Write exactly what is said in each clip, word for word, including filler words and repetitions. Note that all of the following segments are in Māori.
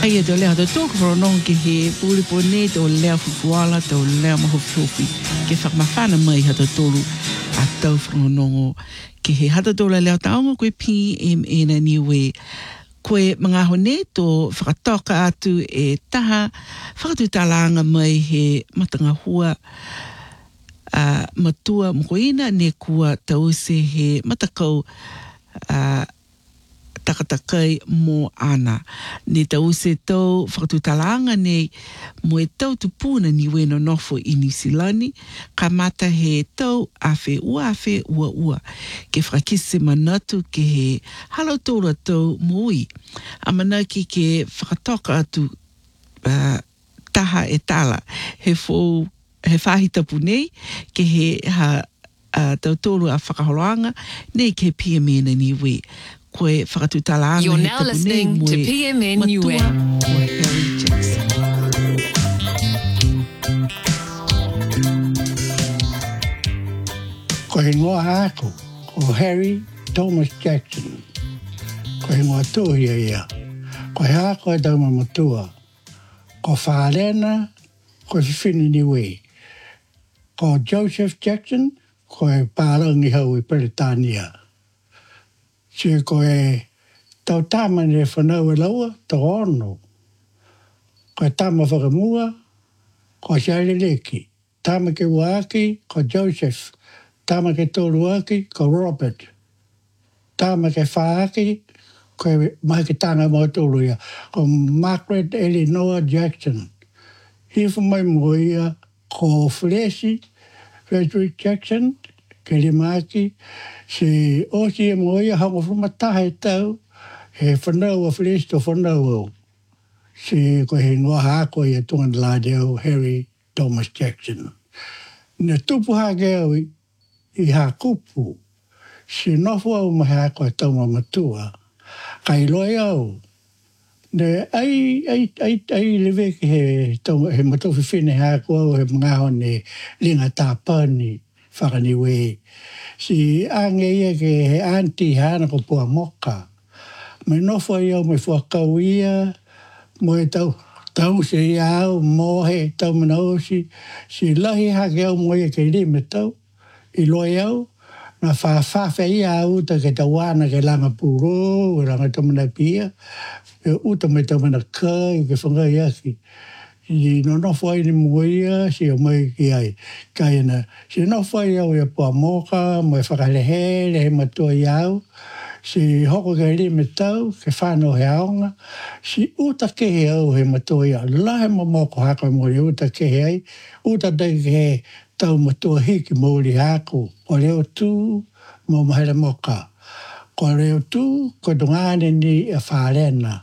Ai e to lea to tōku whanongo ke he pūri pōne to lea fufuala to lea mahofi ke whakamawhana mai hata tōru a tau whanongo ke he hata tōla lea taonga koe P M N niwe koe mga hone to whakatoka atu e taha whakatutalanga mai he matanga hua uh, matua mkoina ne kua tause he matakau uh, takatakai mo ana. Ne tause tau whakatutalanga nei mo e tau tupuna ni weno nofo i New Zealand ka mata he tau awhi ua awhi ua ua ke whakise manatu ke he halo tōra tau mui. Amana ki ke whakatoka atu uh, taha e tala he fō he whahi tapu nei ke he ha uh, tau tōru a whakaholoanga nei ke P M N niwe. Koe whakatutalaanga You're now listening to P M N Niue. Koe Harry Jackson. Koe ngoa hako, ko Harry Thomas Jackson. Koe ngoa tūhia ia. Koe hako e tau mamatua. Ko whārena, koe whiwhini niwe. Ko Joseph Jackson, koe pārangi hau i Peretania. Si koe tau tāmane e whanau e laua, tau ono. Koe tāma whakamua, ko Shari Leki. Tāma ke Waaki, ko Joseph. Tāma ke Toruaki, ko Robert. Tāma ke Whaaki, ko mahi ke tanga mo Toruia, ko Margaret Eleanor Jackson. Hifu mai moia, ko Flesi, Frederick Jackson, ke Limaki, si osi e moia hango whamataha e tau, he whanau a Flesi to whanau au. Si ko he noa hako i a tungan lādeo Harry Thomas Jackson. Ne tupu hake au i, i ha kupu, si nofo au mahi hako e tau mamatua, kai loi au. Ne ai, ai, ai, ai lewe ki he, tau, he matofi whine hako au he mga hone linga tāpani whakaniwe. Si ange ia ke he anti hana ko pua moka. Me nofo i au me whakau ia, mo e tau, tau se iau, mo he tau manausi, si lahi hake au mo e ke lime tau, i loi au, na whawhawhi iau ta ke tawana ke langa puro, ke langa tamana pia, e uta me tamana kai, ke whangai aki. Si no nofo ai ni moia, si o mai ki ai, kai na, si nofo ai au e pua moka, mo e whakalehe, le he matua iau, si hoko ke lime tau, ke whānau he aonga, si uta ke he au he matua ia, lahe mo moko hako mo i uta ke he ai, uta dei ke he tau matua hiki mouri hako, ko leo tū, mo mahera moka. Ko leo tū, ko tungane ni a whārena.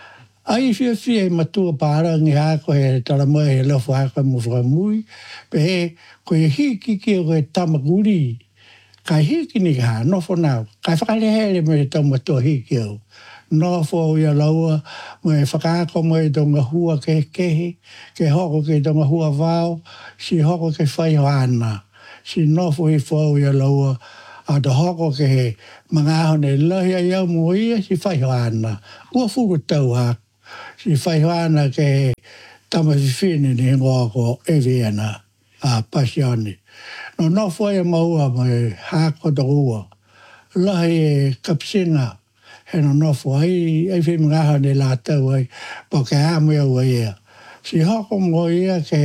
Ai fia fia i matua pārangi hako he taramoe he lofo hako mo whakamui, pe he ko e hiki ki o e tamakuri, kai hiki ni ka nofo nau, kai whakalehere me tau matua hiki au. Nofo au ia laua, mo e whakaako mo e tonga hua ke kehi, ke hoko ke tonga hua vau, si hoko ke whai hoana. Si nofo i whau ia laua, a to hoko ke he mga ahone lahi a iau mo ia, si whai hoana. Ua furu tau hako, si whai hoana ke he tamawhiwhine ni ngoa ko eviana a pasione. No nofo e maua mo e hako to ua. Lahi e kapsinga, he no nofo ai, ai whi mga ahone la tau ai, po ke hamu au ia. Si hoko mo ia ke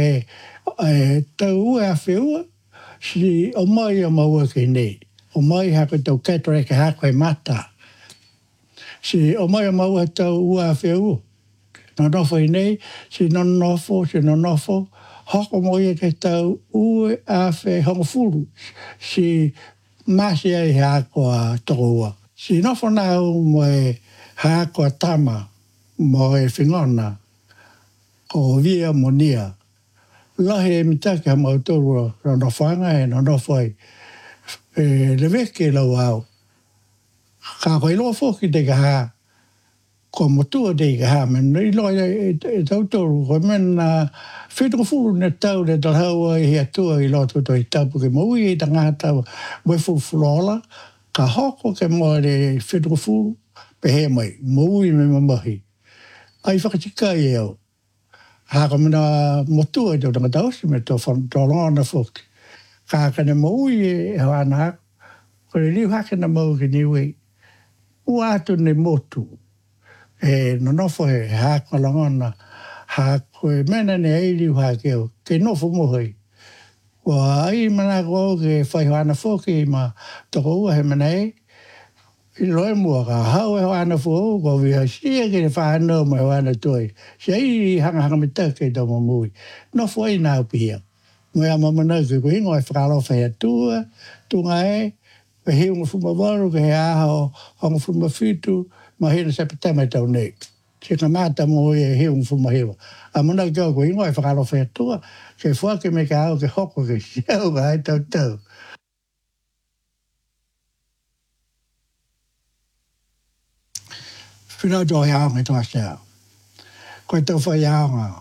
he tau ua a whiua, si o mai a maua ke nei. O mai hako tau katore ke hako e mata. Si o mai a maua tau ua a whiua. No nofo i nei, si no nofo, si no nofo, hoko mo ia ke tau ue a whi hongo furu. Si masi ai hako a toko ua. Si nofo nau mo e hako a tama, mo e whingona, ko via mo nia. Lahi e mitake ha mautorua, no nofanga e no nofo ai. E leweke lau au. Ka koe loa foki te ka haa, ko motua te ka haa, men i loa e tautoru, ko men whetoko furu ne tau le talhaua i hea tua i loa tuto i tapu ke maui i ta ngātau, mwe fufulola, ka hoko ke moa le whetoko furu, pe he mai, maui me mamahi. ai whakatika i au. Haka mana motua i tau tanga tausi me tau whanatolonga fuki. Ka kane maui e hoana haka. Kore liu haka na mau ki niwe. Ua atu ne motu. E no nofo he haka langona. Haka e mena ne ei liu haka eo. Ke nofo mohoi. Wa ai mana ko ke whai hoana fuki ma toko ua he mana e. I loe mua ka hau e hoana fuki. Ko viha sia ke ne whanau mai hoana toi. Sia i hanga hanga me take tau mamui. Nofo ai nau pia. Moe a mamana ke ko ingo e whakalo whai atua. Tunga e. Ke he unga fuma waru, ke he aha o honga fuma fitu, ma hena sepatema tau nei. Se ka mata mo e he unga fuma hewa. A mana kia ko ingo e whakaro whatua, ke whake me ka au ke hoko ke siau ka hai tau tau. Whina tō hiaonga tō asea. Koe tau whai aonga.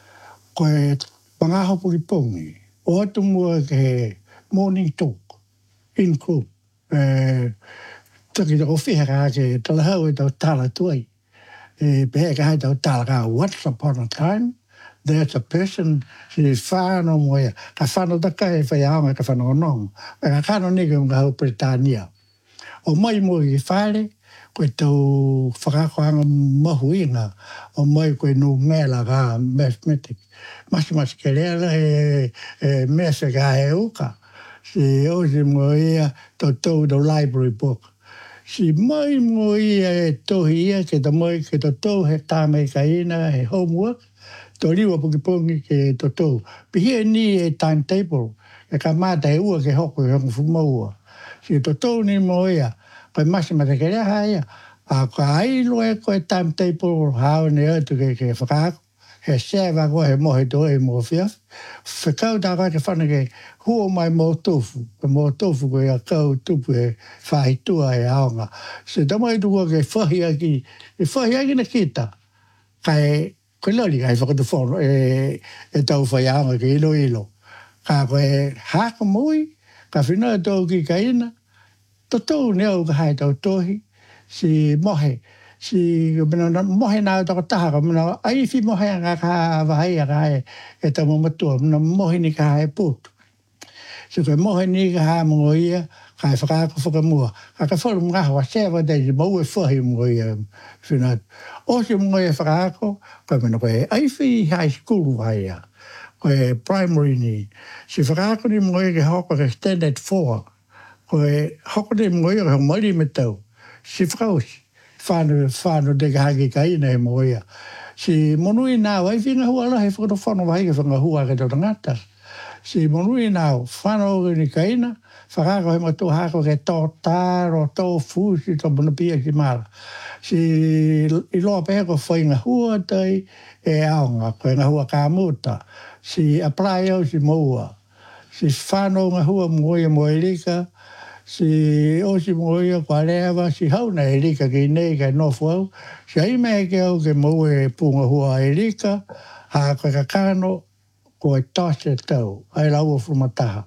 Koe pangaho puki pongi. O atu mua ke he morning talk. In group. Eh, taki tō whiha ka ke talahau e tau tala tuai. E pehe ka hai tau tala ka once upon a time. There's a person si whāno moia. Ka whāno taka e whai aonga ka whāno onong. E ka kano nike mga hau Britania. O mai mo i whare, koe tau whakakoanga mahuinga. O mai koe nu ngela ka mathematic. Masi masi ke lea e, e mese ka he uka. Si osi mo ia to tau do library book. Si mai mo ia e tohi ia ke ta mai ke to tau he tāmei ka ina he homework. To liwa puki pongi ke to tau. Pihia ni e timetable. E ka mata e ua ke hoko e hongu fumaua. Si to tau ni mo ia. Koe masi mata ke rea haia. A ka ailo e koe timetable hao ne atu ke ke whakaako. He sewa koe he mohe to e mo whiaf. Whakau tā kai ke whanake hua mai mō tofu. Mō tofu koe a kau tupu he whahitua he aonga. Se tamai tukua ke whahiaki. E whahiaki na kita. Kai koe lori kai whakatu whono e, e tau whaianga ke ilo ilo. Ka koe haka mui. Ka whinau tau ki ka ina. To tau neo ka hai tau tohi. Si mohe. Si mina mohe nā toko taha ka mina aifi mohe ngā ka wahai a ka hai e tau mamatua. Mina mohe ni ka hai putu. Si koe mohe ni ka hai mungo ia ka hai whakaako whakamua. Ka ka wharu mga hawa sewa dei mau e whahi mungo ia. Whina o si mungo ia whakaako koe mina koe aifi high school wahai a. Koe primary ni. Si whakaako ni mungo ia ke hoko ke standard four. Koe hoko ni mungo ia ke mori me tau. Si whakausi. Whānu, whānu de ka haki ka ina he moia. Si monui nāu, ai whina hua la he whakato whānu wahi ke whanga hua ke tau tangata. Si monui nāu, whānu o ni ka ina, whakako he matu hako ke tō tāro, tō fūsi, tō bunapia ki mara. Si i loa pehe ko whainga hua tai e aonga, koe ngā hua kā mūta. Si apply au si moua. Si whānu ngā hua moia moelika, si osi moia kwa lewa, si hauna e rika ki nei kai nofu au. Si haime ke au ke mau e punga hua e rika, ha koe ka kano, koe tose tau, ai lau o frumataha.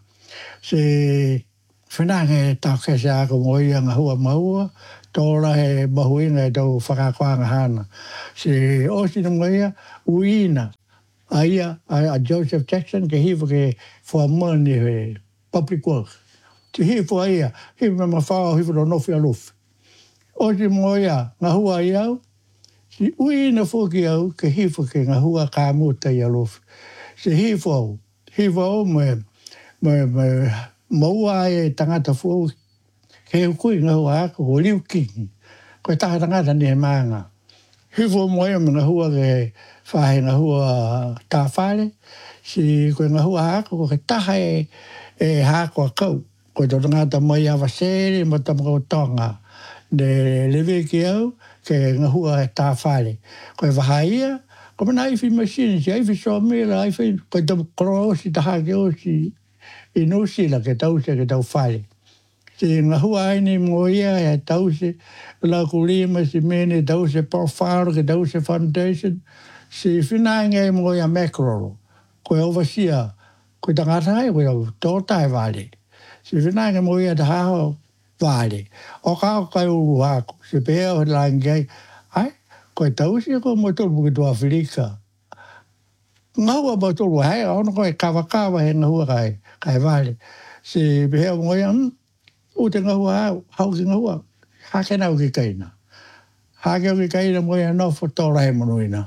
Si whinange tau kese ako moia ngā hua maua, tōra he mahuinga e tau whakakoanga hana. Si osi na moia, uina, aia, a Joseph Jackson, ke hiwa ke whamani he public works. Te hifu a ia, hifu me mawhao, hifu no nofi a lufi. O si moia, ngā hua i au, si ui na fuki au, ke hifu ke ngā hua kā mūta i a lufi. Si hifu au, hifu au me, me, me, maua e tangata fu, ke heu kui ngā hua ako, o liu kingi. Koe taha tangata ni he maanga. Hifu moia me ngā hua ke whahe ngā hua tā whare, si koe ngā hua ako, ke taha e, e hako a kau. Koe tō ngāta mai awa sere, ma tamako tonga. Ne lewe ki au, ke ngā hua e tā whare. Koe wahaia, koe mana aiwhi machine, si aiwhi soa mera, aiwhi, koe tō koro osi taha ke osi, i nusila ke tause ke tau whare. Si ngā hua aini mo ia e tause, la kulima si mene tause profile, ke tause foundation, si whinange mo ia mackerel. Koe overseer, koe tangata hai, koe tō tai wale. Si whinanga mo ia te hao vāre. O kā kai uru hako. Si pēo he langai. Ai, Ko e tausi ko mo tolu ki tu Afrika. Ngahua mo tolu hai, ono ko e kawa kawa he ngahua kai, kai vale. Se behea ngoia, o te ngahua hau, hau ki ngahua, hake nau ki kaina. Hake au ki kaina ngoia no fotora he monuina.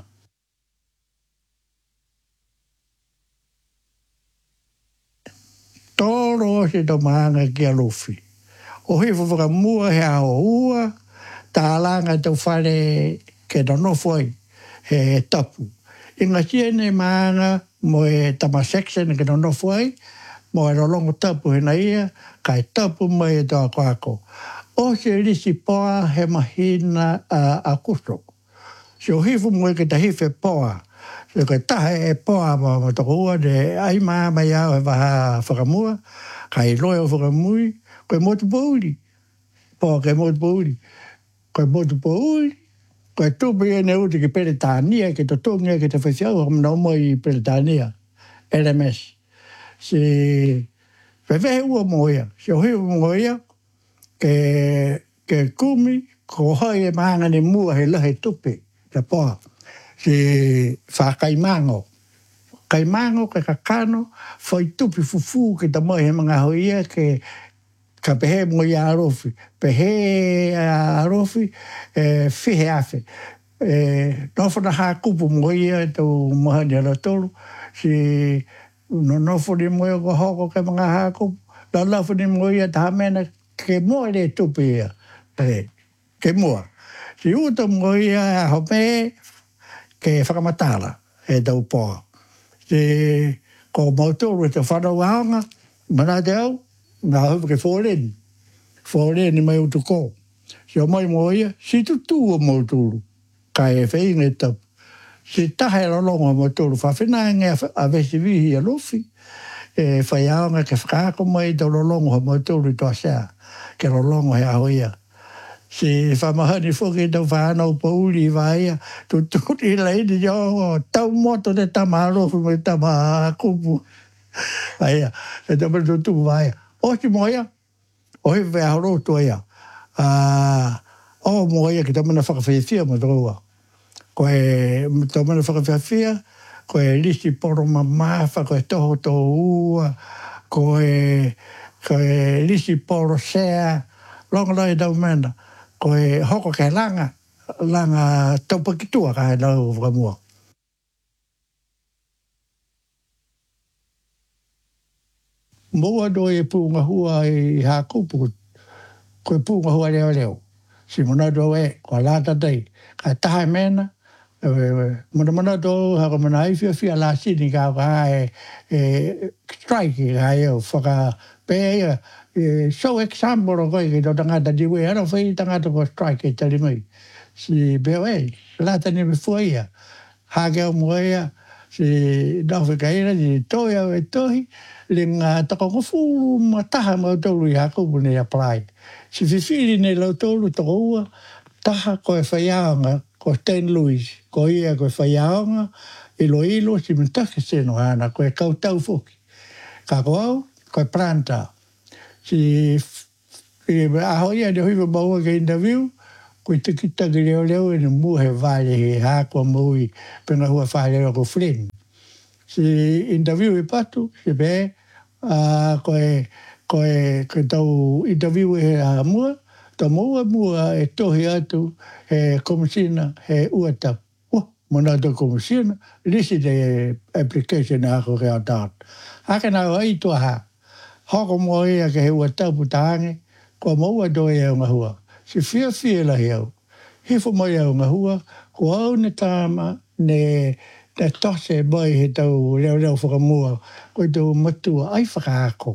Toro se to maanga ki alofi. O he whawhaka mua he ao ua, tā langa tau whare ke no foi, he tapu. I ngā siene maanga mo e tama section ke no foi, mo e rolongo tapu he na ia, kai tapu mo e toa koako. O se risi poa he mahina a, a kusto. Se o hifu mo e ke ta hife poa, se ke tahe e poa mo mo toko ua de ai maa mai au e waha whakamua, kai loe o whakamui, koe motu pouri. Po ke motu pouri. Koe motu pouri. Koe tupi e ne uti ki Peretania, ke to tungia ke te whewhiau, o mna umo i Peretania, L M S. Se whewhe ua moia, se o hiu moia, ke, ke kumi, ko hoi e maanga ni mua he lahe tupi, te poa. Se whakaimango. Kaimango, ke kakano, whai tupi fufu ke ta moi he mga hoia, ke ka pehe mo i arofi. Pehe arofi, e whihe afe. E, nofona ha kupu mo i a tau mahani ala tolu. Si no nofoni mo i a hoko ke mga ha kupu. La lafoni mo i a taha mena ke mua le tupi ia. E, ke mua. Si uta mo i a home ke whakamatala e tau poa. Si ko mautoro te whanau aonga, mana te au, ngā hupu ke whōreni. Whōreni mai utu kō. Si o mai mo ia, si tu tū o mautoro. Kai e whainga e tapu. Si taha e rolonga mautoro. Whawhina a vesi vihi a lofi. E whai aonga ke whakaako mai tau rolonga mautoro i toa sea. Ke rolonga he aho ia. Si whamahani whoki tau whanau pauli i waia. Tu tūti leini yo, tau moto te tama alofi mai tama kupu. Aia, e tama tutu waia. Osi moia, ohi wea horoto ia. Uh, o moia ki tamana whakawhiawhia mo tōua. Ko e tamana whakawhiawhia, ko e lisi poro mamafa, ko e toho tō ua, ko e, ko e lisi poro sea, longa lai tau mena, ko e hoko ke langa, langa taupakitua ka e lau whakamua. Moa do e pūnga hua i hā kupu, koe pūnga hua leo leo. Si mona do e, ko lāta tei, ka taha mena, mona mona do haka mana i fia fia la sini ka ka e, e strike ka e o whaka pēia, e, so example o koe ki do tangata diwe, ara whai tangata ko strike e tari mai. Si beo e, lāta ni me fua ia, hake o mua ia, si dawhi ka ira, si toi au e tohi, le ngā takongofu ma taha mau tolu i hakupu ne apply. Si whiwhiri ne lau tolu toko ua, taha koe whaiaonga, ko Saint Louis, ko ia koe whaiaonga, ilo ilo si mtake seno hana, koe kautau foki. Ka ko au, koe planta. Si aho ia ne huiwa maua ke interview, koe tikitaki leo leo e ne muhe vale he hakua maui, penga hua whale leo ko Flynn. Si interview i patu, si be, uh, koe, koe, koe tau interview e a mua, tau mua mua e tohi atu he komisina he uata. Uh, mona tau komisina, lisi de application a ako ke atat. Hake nā ai tua ha. Hoko mua ia ke he uata putahange, ko mua do e au ngahua. Si fia fia la hiau. Hifo mai au ngahua, ko au ne tāma, ne... Te tose mai he tau leo leo whakamua, koe tau matua ai whakaako.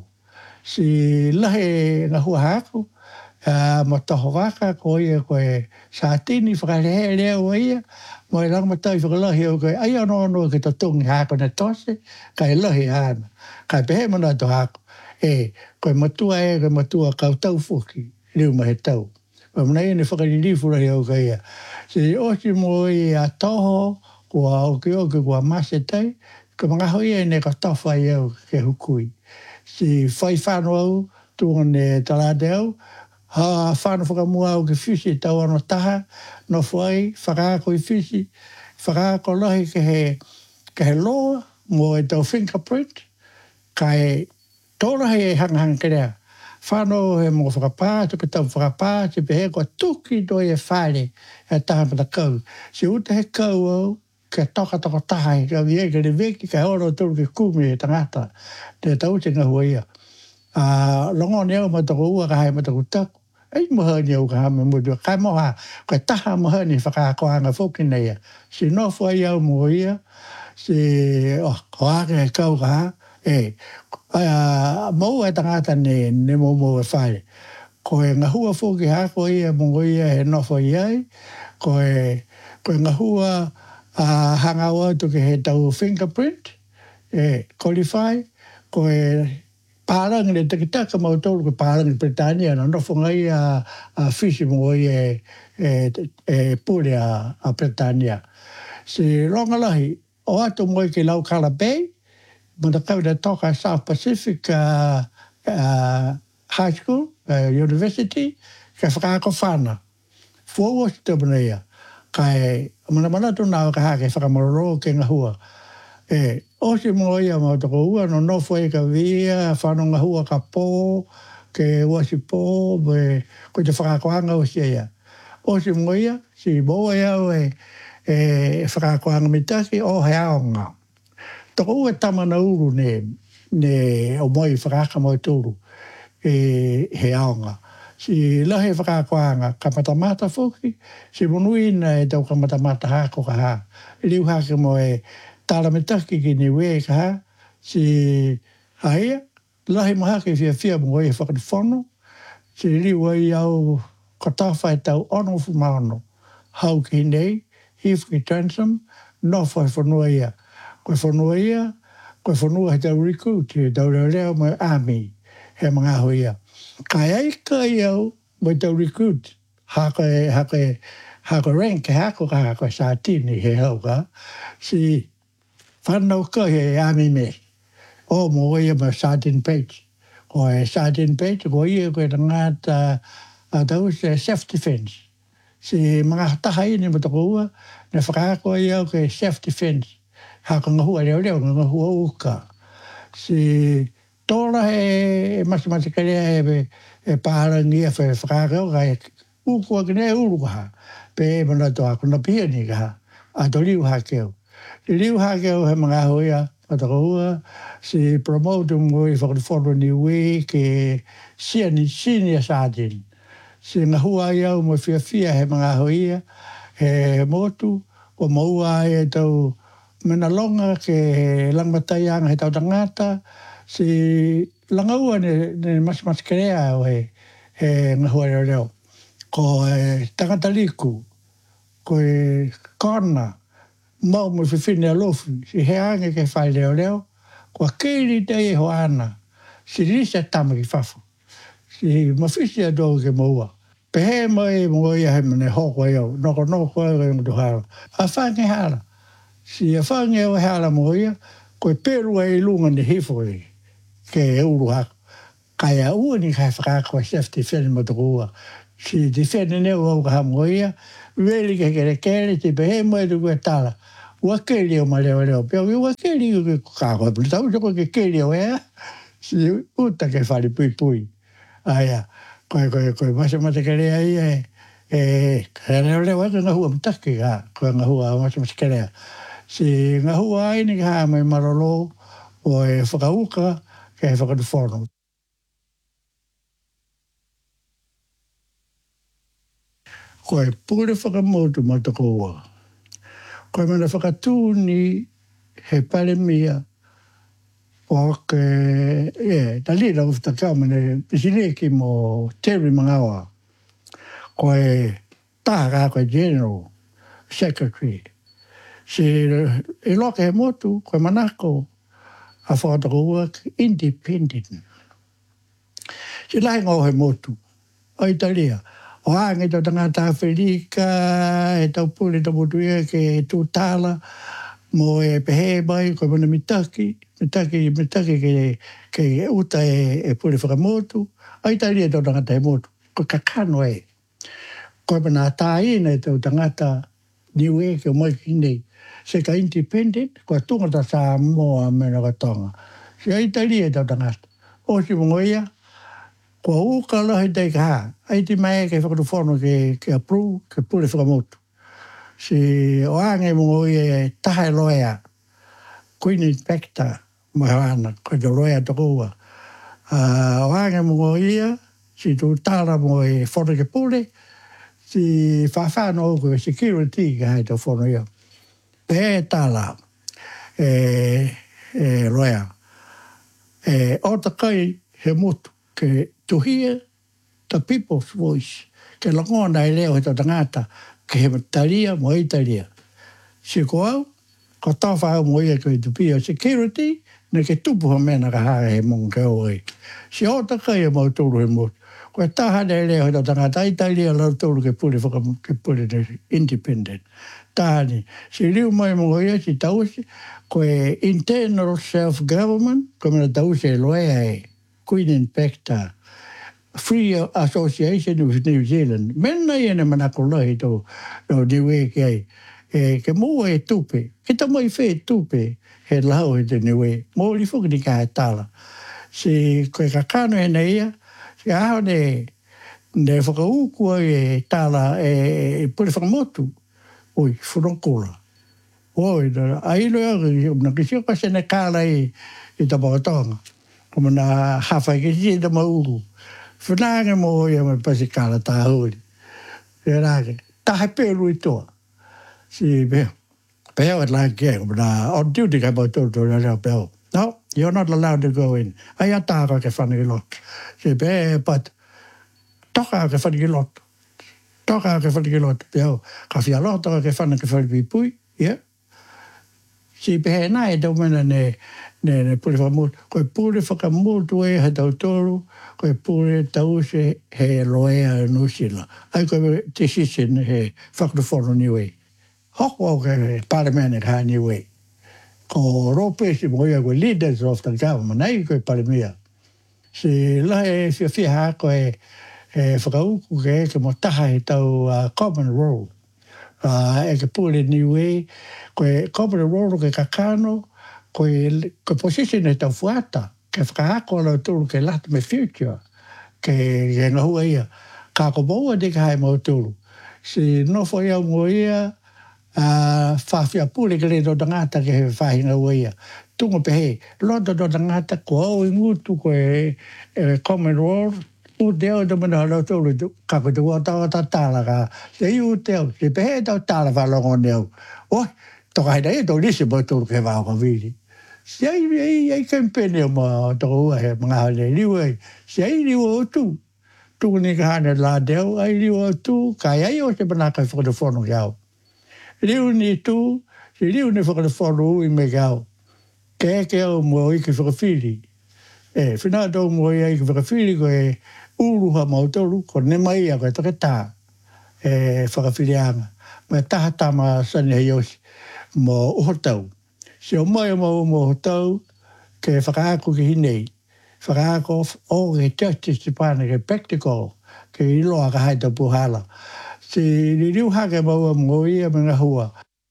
Si lahe ngā hua haako, uh, ma taho waka ko ia koe sa tini whakalehe leo ia, mo e rangmatai whakalahi au koe ai ano ano ke ta tungi haako na tose, kai lahi hana. Kai pehe mana to haako. E, koe matua e, koe matua kau tau fuki, liu ma he tau. Koe mana e ne whakalilifu rahi au koe ia. Si osi mo i a toho, kua oke oke kua mase tei, ka mga hoi e ne ka tawhai au ke hukui. Si whai whānu au, tuon e talade au, Ha whāna whakamua au ke whisi tau ano taha, no whai, whakaako i whisi, whakaako lahi ke he, ke he loa, mo e tau fingerprint, ka e tōra he e hangahanga ke rea. Whāno he mo whakapā, tuka tau whakapā, te pehe kua tuki doi e whare, e taha pata kau. Se uta he kau au, ke toka toka taha e ka vie, ke le veki, ka oro turu ke kumi e tangata, te tau te ngahua ia. Uh, longo neo matako ua ka hai matako taku. Ei mohani au ka hame mudu. Kai moha, kai taha mohani whakakoanga whoki neia. Si nofo ai au mo ia, si oh, koake e kau ka ha. E, uh, mau e tangata ne, ne mo mo e whare. Ko e ngahua whoki ha ko ia mo ia he nofo iai. Ko e, ko e ngahua uh, hanga ua tuke he tau fingerprint. E, qualify. Ko e pāranga le takitaka mau tōru ke pāranga Britania, no nofo ngai a, a whisi mo e, e, e pūre a, a Britania. Si Rongalahi, o ato mo ke Laukala Bay, mana kau da toka South Pacific uh, uh, High School, uh, University, ke whakaako whana. Fuaua si tōpuna ia. Kai, mana mana tōna o ka hake whakamororo ke ngahua. E, o si mo ia mo toko ua, no nofo e ka via, whanonga hua ka pō, ke ua si pō, me, ko te whakakoanga o si ia. O si mo ia, si mo ia o e, e whakakoanga mitaki, o he aonga. Toko ua tamana uru ne, ne o moi whakaka mo tūru, e he aonga. Si lahe whakakoanga, ka matamata whoki, si monuina e tau ka matamata hako ka ha. Liu hake mo e, tāla me taki ki ni wē ka ha, si haia, lahi maha ke fia fia mo e whakatifono, si riu ai au katawhai tau ono fu maono, hau ki nei, hifki transam, no whai whanua ia. Koe whanua ia, koe whanua he tau recruit, he tau reo reo mo army, he mga ho ia. Kai ai kai au, mo tau recruit, hake, hake, hake rank, hako ka hako sa tini he hau ka, si whanau ka he ame me. O mo ia ma Sergeant Page. Ko e Sergeant Page, ko ia koe na ngāta a tau se self-defense. Si mga taha ini mo toko ua, na whakaako ia koe self-defense. Haka ngahua reo reo, ngahua uka. Si tōra he masimasi karea e, e pārangi a whakaako ka e ukua kene e urukaha. Pe e mana toa kuna pia ni ka ha. A to liu hakeo. Liu hakeo he mga hoia, Patakoua, si promote mo i whakatawhoro ni ui ke senior sergeant. Si ngahua iau mo fia fia he mga hoia, he motu, o maua e tau mena longa ke langmataianga he tau tangata, si langaua ne, ne mas mas karea o he, he ngahua reo reo. Ko e tangata liku, ko e kona, mau mo whiwhine alofu, si he ange ke whai leo leo, kua keiri te e hoana, si risa tama ki whawhu. Si mawhisi a dogo ke maua. Pehe mai mo ia he mene hoko iau, noko noko e rei mtu hara. A whange hara. Si a whange o hara mo ia, koe peru e ilunga ni hifo e, ke e uru hako. Kai a ua ni kai whakako a safety whene mo toko ua. Si te whene neo au ka hamo ia, weli ke kere kere, te pehe mai tu koe tala. Ua keri o ma leo leo. Pea ua keri o ke kako. Tau toko ke keri o ea. Si uta ke whare pui pui. Aia. Koe koe koe masa mata kerea ia e. E kare leo leo eka ngahua mtaki ha. Koe ngahua masa mata kerea. Si ngahua aini ka haa mai marolo o e whakauka ke he whakatufono. Koe pūre whakamotu ma toko ua. Koe mana whakatūni he pare mia o ke, e, ta lira o whakau mene pisileki mo Terry Mangawa. Koe tāka koe General Secretary. Si e loke he motu, koe manako a whakatako ua independent. Si lai ngau he motu, o Italia. O ange tau tangata Afrika, e tau pule tau motuia ke tūtala, mo e pehe mai, koe mana mitaki, mitaki, mitaki ke, ke uta e, e pule whakamotu, a Italia tau tangata he motu. ko kakano e. Ko mana tai nei tau tangata niwe ke mai nei. Se ka independent ko tunga ta sa mo a mena ka tonga. Se ai tali e tau tangata. O si mongoia ko u ka la hei ka. Ai ti mai ke whakatu whono ke ke approve ke pule whakamotu. Se o ange mongoia taha loea. Queen inspector mahana ko de loea tokoa. Uh, o ange mongoia si tu tara mo e whono ke pule. Si whawhano o security ka hai tau whono ia. E tala, e, e roea. E o ta kai he motu, ke to hear the people's voice, ke langona e leo he ta tangata, ke he mataria mo e taria. Si ko au, ko tau whao mo ia koe tu pia security, ne ke tupu ha mena ka hare he mong ke oi. Si o ta kai e mo tūru he motu. Koe tahane e leo he ta tangata, i taria lau tūru ke pule whaka, ke pule independent. Tahani, si riu mai mo ia si tausi, koe internal self-government, koe mena tausi e loea e Queen Inspector, Free Association of New Zealand. Mena i ene manako lahi tō no niwe ke ai. E, ke mua e tupe, ke ta mai whee tupe, he lau he te niwe. Mō li whuki ni ka he tala. Si koe kakano e nei ia, si aho ne, ne whakaukua e tala e, e pule whakamotu. Oi, whanonkola. Oi, ai loa, na kisio ka sene kāla i, i ta pakatonga. Kuma na hawhai ki si ta mauru. Whananga mo oi a mai pasi kāla tā hori. E rāke, tahe pēru i toa. Si pēo. Pēo at lai kia, kuma na on duty kai mau tōru tōru rā pēo. No, you're not allowed to go in. Ai a tāka ke whanaki lot. Si pē, but toka ke whanaki lot. Toka ke whanaki lot, pēo. Ka whia lo, toka ke whanaki whanaki pui, yeah. Si pehe nā e tau mena ne, ne, ne pule whakamotu. Koe pule whakamotu e he tau tōru, koe pule tau se he loea nusila. Ai koe decision he whakatu whono niwe. Hoko au ke parliament ka niwe. Ko ropesi mo ia koe leaders of the government, ai koe parlimea. Si lahe e whia whia ha koe e whakauku ke ke mo taha he tau uh, common role. Uh, e ke pule niwe, koe common role ke kakano, koe, koe position e tau fuata, ke whakaako lau tūru ke lata me future, ke ke ngahua ia. Ka ko maua de ka hai mau tūru. Si nofo ia mo ia, uh, whawhia pule ke le do tangata ke he whahinga ua ia. Tunga pehe, loto do tangata ko au ingutu koe e common role, u teo te mana lau tōru, kako te ua tau ta tāla ka, se iu teo, se pehe tau tāla whalongo neo. Oi, toka hei nei, tau lisi mo tōru ke wāo ka viri. Se ai, ai, ai kempene o ma toka ua he mga hale, liu ai, se ai liu o tu. Tu ni ka hane la deo, ai liu o tu, kai ai o se manaka whakata whono ki au. Liu ni tu, se liu ni whakata whono ui me ki au. Ke ke au mo i ki whakawhiri. E, whina tau mo i ki whakawhiri ko e, uruha mautoru, ko ne mai a koe toke tā, e whakawhirianga. Mai taha tama sani hei osi, mo uhotau. Se o mai mo mo uhotau, ke whakaako ki hinei. Whakaako o ke justice tipana, ke practical, ke iloa ka haita puhala. Se ni riu hake maua mo ia mga hua.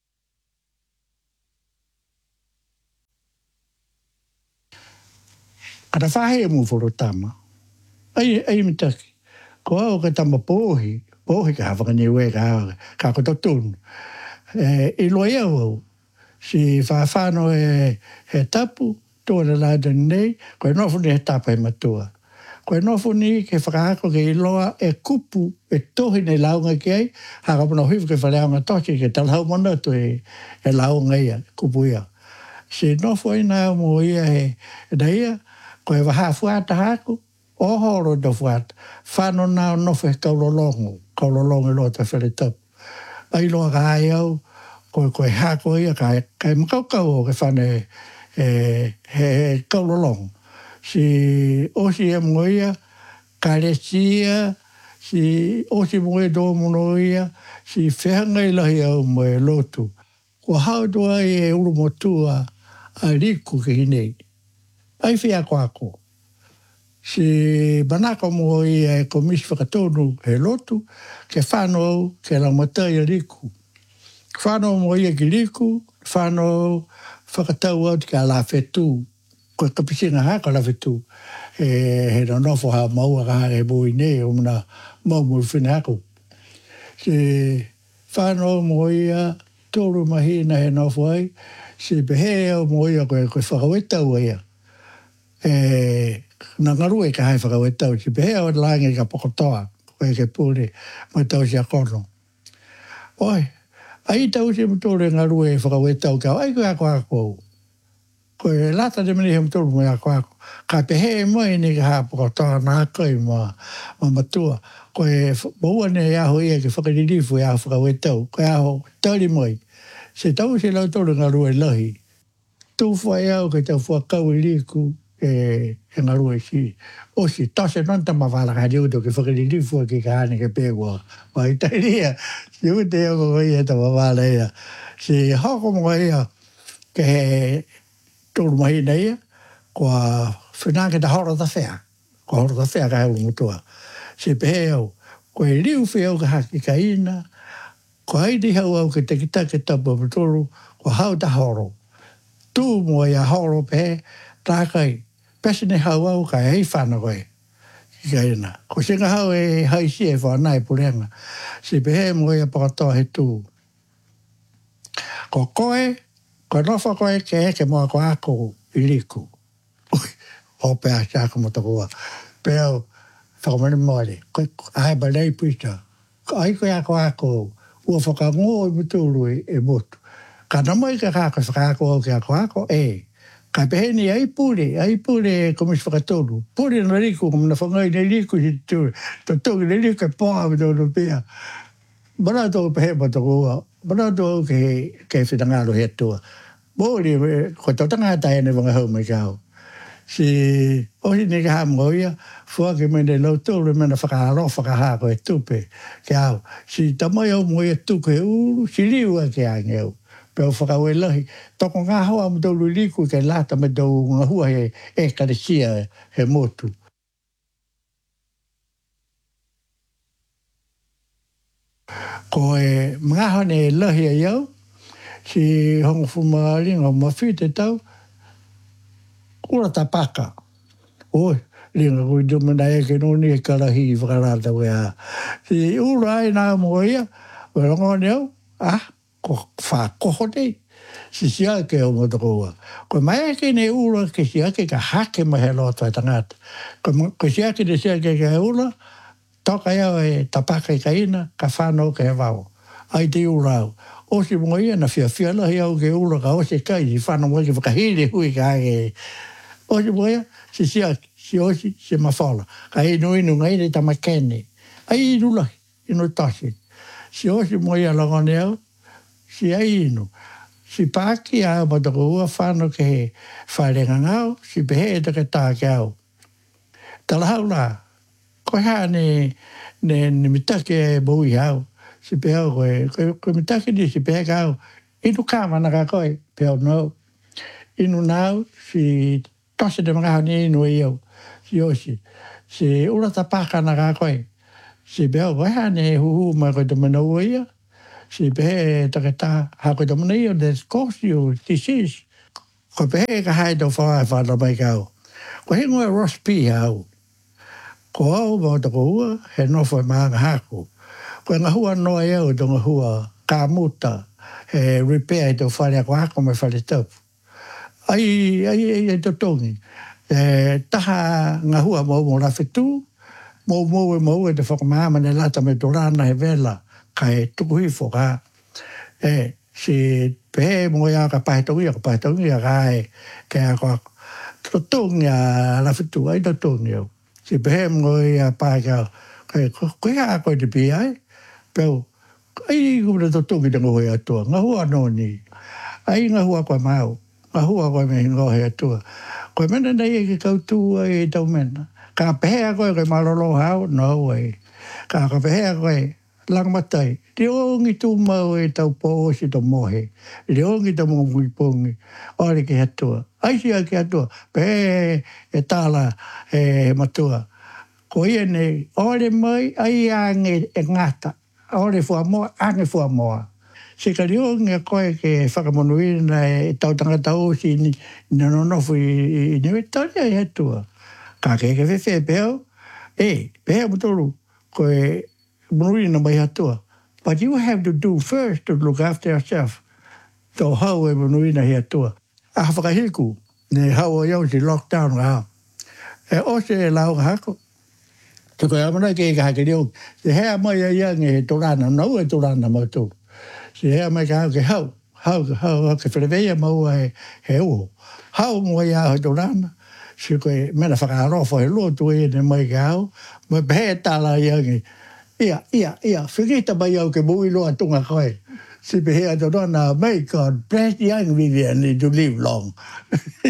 Kata whahe mu whoro tama. Ai, ai mitaki. Ko au ka tama pōhi, pōhi ka hawaka niwe ka hawa, ka koto tūnu. E, I loa iau au, si whawhano e he tapu, tōna lāda nei, koe nofu ni he tapa e matua. Koe nofu ni ke whakahako ke i loa e kupu, e tohi nei launga ki ai, haka puna huifu ke whaleanga toki, ke talhau mana tu e, e launga ia, kupu ia. Si nofu ai nā mo ia he, e da ia, koe wahafuata haku, ohoro do fuata. Whano nao nofu he kaulolongo. Kaulolongo loa ta whare tapu. Ai loa ka hai au, koe koe hako ia, kai, kai makaukau o ke whane e, he kaulolongo. Si osi e mo ia, karesia, si osi mo e do mono ia, si whengai lahi au mo e lotu. Ko hautua e urumotua a riku ke hinei. Ai whia ko ako. si manako mo i e komisi whakatonu he lotu, ke whanau ke la matai a liku. Whanau mo i e ki liku, whanau whakatau au ki a la whetu, ko e kapisinga haka la whetu, e he no nofo ha maua ka hare boi ne, o muna mau muru whina hako. Si whanau mo i a tōru mahina he nofo ai, si behe au mo i a koe koe whakawetau ai a. E, na ngarue ka hai whakawetau, si behe au lange ka pokotoa, koe ke pūre, mai tau si a kono. Oi, ai tau si mtore ngarue whakawetau ka, ai koe ako ako. Koe lata de mene he mtore mo ako ako. Ka pehe mai ni ka haa pokotoa na koe ma, ma matua. Koe maua ne aho ia ke whakaririfu e aho whakawetau, koe aho tauri mai. Se tau si lau tore ngarue lahi. Tu whai au ke tau whakau i liku, e e ngarue si. O si, tose non ta mawala ka riuto ke whakaririfu ke ka hane ke pēkua. Ma i tairia, si ute au ko ia ta mawala ia. Si hoko mo ia ke he tōru mahina ia, kua whenake ta horo ta whea. Kua horo ta whea ka heu mutua. Si pehe au, koe riu whea au ka haki ka ina, kua haidi hau au ke te kitake tapu mutoro, kua hau ta horo. Tu mo ia horo pehe, tākai, pesene hau au ka hei whana koe. Ka ina. Ko singa hau e haisi e whanai purenga. Si pehe mo ia pakatoa he tū. Ko koe, ko nofa koe ke eke moa ko ako i liku. Ui, hope a siako mo takua. Peo, whakamani moare, koe ahe ba nei puita. Ko ai koe ako ako, ua whakango i muturu e motu. Ka namai ka kako whakako au ke ako ako, e. Ka peheni ai pure, ai pure komisi whakatonu. Pure na liku, kama na whangai na liku si tūre. To tōki na liku e pōha me tōru pia. Mana tō pehe ma tōku ua. Mana tō ke ke whinangaro he tua. Mōri, ko tō tangata e ne wanga hau mai kau. Si, ohi ni ka hamo ia, fuake mene lau tōru mena whakaharo, whakahako e tupe. Ke au, si tamai au mo ia tuku e uru, si liu a ke angeu. Peo whakawe lahi. Toko ngā hoa mo tōru liku ke lata me tō ngā hua he e karesia he motu. Ko e mga hone lahi a iau, si hongo fumaringa mawhite tau, ura ta paka. Oi, ringa kui dumana e ke noni e karahi i whakarata wea. Si ura ai nā mo ia, wera ngone au, ah, ko whakoho nei. Si sia ke o motokoa. Ko mai ke ne ura ke sia ke ka hake mahe loto e tangata. Ko sia ke ne sia ke ke ura, toka iau e tapaka i ka ina, ka whanau ke he wau. Ai te ura au. O si mo ia na fia fia lahi au ke ura ka o se kai, i whanau mo ke whakahiri hui ka hake. O si mo ia, si sia, si osi, si mawhala. Ka inu inu ngai ne tamakene. Ai inu lahi, inu tasi. Si osi mo ia langone au, si ai inu. Si pāki au matako ua whanau ke he wharenga ngau, si pehe e take tā ke au. Tala hau la, koe haa ne, ne, ne mitake e bui au, si pehe au koe, koe, koe mitake ni si pehe ka au, inu kāmana ka koe, pehe au nau. Inu nau, si tose de mga hau ni inu e iau, si osi. Si urata pākana ka koe, si pehe au koe haa ne huhu mai koe tamana ua ia, si pehe take tā, haa koe tamana ia, there's cause you, disease. Koe pehe ka hai tau whaai whāna mai ka au. Koe hingo e Ross P au. Ko au mau tako ua, he nofo e maanga hako. Koe ngā hua noa iau to ngā hua kā muta, he repair i tau whare ako hako me whare taupu. Ai, ai, ai, ai to tongi. E, taha ngā hua mau mo rawhitu, mau mau e mau e te whakamahama ne lata me torana he vela, ka e tuku hifo ka. E, si pehe mo ia ka pahetongi, ka pahetongi a ka e, ke a ka to tongi a rawhitu, ai to tongi au. Si pehe mo ia pahe ka, koe ha koe te pi ai, peo, ai kumina to tongi te ngohe atua, ngā hua no ni, ai ngā hua koe mau, ngā hua koe me ngohe atua. Koe mena nei e ke kautua e tau mena. Ka pehe a koe koe marolo hau, no way. Ka ka pehe a koe, lang matai. Te ongi tu mau e tau po si to mohe. Te ongi ta mo mui pongi. Ore ke hatua. Ai si ke hatua. Pe e tala e matua. Ko ia ne ore mai ai ange e ngata. Ore fua moa, ange fua moa. Se ka rionga koe ke whakamonuina e tau tangata o si ni nanonofu i niwe tau ia hatua. Ka ke ke whewhe peo. E, peo mutoro. Koe monuina mai hatua. But you have to do first to look after yourself. Tau hau e monuina hi hatua. A whakahiku. Ne hau o iau si lockdown ka hau. E o se e lau ka hako. Te koe amana ke ka hake reo. Se hea mai a iang e torana. Nau e torana mau tō. Se hea mai ka hau ke hau. Hau ke hau hau ke whereweia mau e he o. Hau mua ia hau torana. Se koe mena whakaarofo he lotu e ne mai ka hau. Mai pehe tala iang e. Ia, ia, ia. Whingita mai au ke mui loa tunga koe. Si pehe a torana. May God bless young Vivian to live long.